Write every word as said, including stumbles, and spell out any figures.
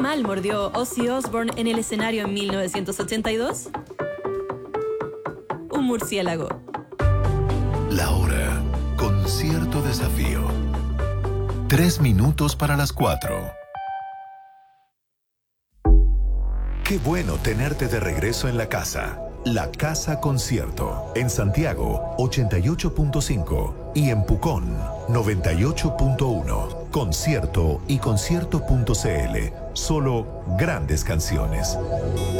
animal mordió Ozzy Osbourne en el escenario en mil novecientos ochenta y dos? Un murciélago. La hora con cierto desafío. Tres minutos para las cuatro. Qué bueno tenerte de regreso en la casa. La Casa Concierto. En Santiago, ochenta y ocho punto cinco. Y en Pucón, noventa y ocho punto uno. Concierto y concierto punto c l. Solo grandes canciones.